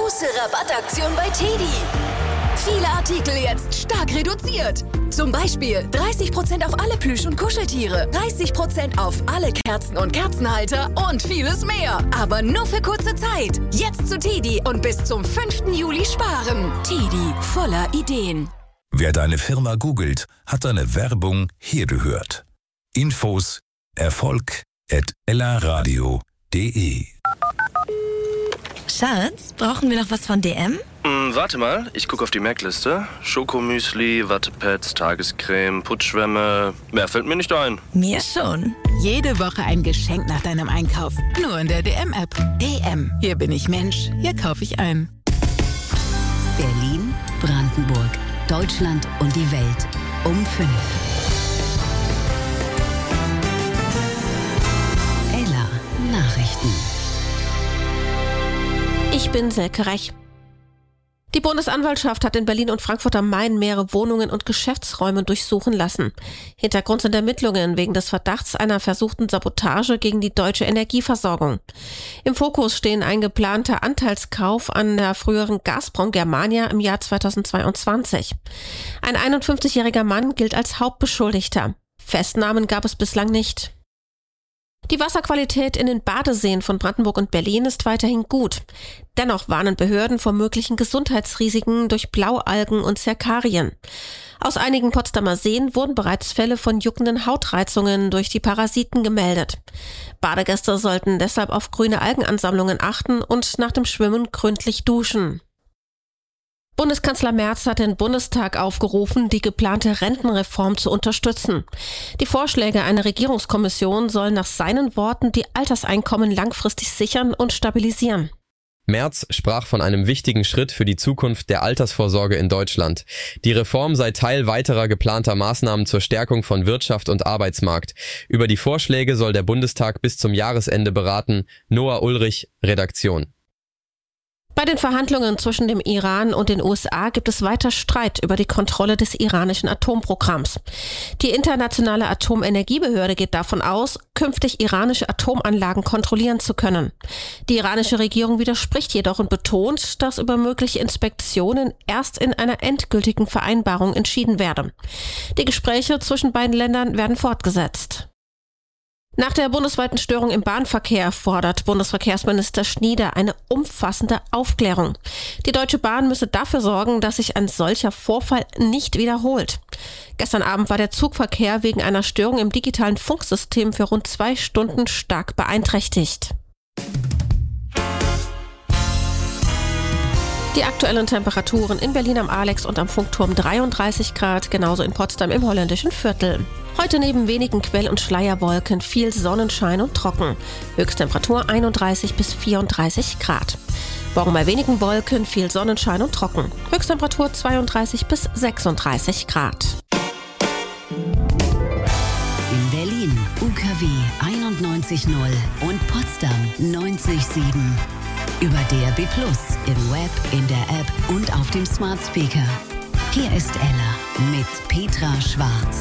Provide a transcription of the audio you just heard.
Große Rabattaktion bei TEDi. Viele Artikel jetzt stark reduziert. Zum Beispiel 30% auf alle Plüsch- und Kuscheltiere, 30% auf alle Kerzen und Kerzenhalter und vieles mehr. Aber nur für kurze Zeit. Jetzt zu TEDi und bis zum 5. Juli sparen. TEDi, voller Ideen. Wer deine Firma googelt, hat deine Werbung hier gehört. Infos erfolg@ellaradio.de. Schatz, brauchen wir noch was von DM? Warte mal, ich gucke auf die Merkliste. Schokomüsli, Wattepads, Tagescreme, Putzschwämme. Mehr fällt mir nicht ein. Mir schon. Jede Woche ein Geschenk nach deinem Einkauf. Nur in der DM-App. DM. Hier bin ich Mensch. Hier kaufe ich ein. Berlin, Brandenburg, Deutschland und die Welt. Um 5. Ella Nachrichten. Ich bin Selke Rech. Die Bundesanwaltschaft hat in Berlin und Frankfurt am Main mehrere Wohnungen und Geschäftsräume durchsuchen lassen. Hintergrund sind Ermittlungen wegen des Verdachts einer versuchten Sabotage gegen die deutsche Energieversorgung. Im Fokus stehen ein geplanter Anteilskauf an der früheren Gazprom Germania im Jahr 2022. Ein 51-jähriger Mann gilt als Hauptbeschuldigter. Festnahmen gab es bislang nicht. Die Wasserqualität in den Badeseen von Brandenburg und Berlin ist weiterhin gut. Dennoch warnen Behörden vor möglichen Gesundheitsrisiken durch Blaualgen und Zerkarien. Aus einigen Potsdamer Seen wurden bereits Fälle von juckenden Hautreizungen durch die Parasiten gemeldet. Badegäste sollten deshalb auf grüne Algenansammlungen achten und nach dem Schwimmen gründlich duschen. Bundeskanzler Merz hat den Bundestag aufgerufen, die geplante Rentenreform zu unterstützen. Die Vorschläge einer Regierungskommission sollen nach seinen Worten die Alterseinkommen langfristig sichern und stabilisieren. Merz sprach von einem wichtigen Schritt für die Zukunft der Altersvorsorge in Deutschland. Die Reform sei Teil weiterer geplanter Maßnahmen zur Stärkung von Wirtschaft und Arbeitsmarkt. Über die Vorschläge soll der Bundestag bis zum Jahresende beraten. Noah Ulrich, Redaktion. Bei den Verhandlungen zwischen dem Iran und den USA gibt es weiter Streit über die Kontrolle des iranischen Atomprogramms. Die Internationale Atomenergiebehörde geht davon aus, künftig iranische Atomanlagen kontrollieren zu können. Die iranische Regierung widerspricht jedoch und betont, dass über mögliche Inspektionen erst in einer endgültigen Vereinbarung entschieden werde. Die Gespräche zwischen beiden Ländern werden fortgesetzt. Nach der bundesweiten Störung im Bahnverkehr fordert Bundesverkehrsminister Schnieder eine umfassende Aufklärung. Die Deutsche Bahn müsse dafür sorgen, dass sich ein solcher Vorfall nicht wiederholt. Gestern Abend war der Zugverkehr wegen einer Störung im digitalen Funksystem für rund 2 Stunden stark beeinträchtigt. Die aktuellen Temperaturen in Berlin am Alex und am Funkturm 33 Grad, genauso in Potsdam im holländischen Viertel. Heute neben wenigen Quell- und Schleierwolken viel Sonnenschein und trocken. Höchsttemperatur 31 bis 34 Grad. Morgen bei wenigen Wolken, viel Sonnenschein und trocken. Höchsttemperatur 32 bis 36 Grad. In Berlin UKW 91.0 und Potsdam 90.7. Über DAB+, im Web, in der App und auf dem Smart Speaker. Hier ist Ella mit Petra Schwarz.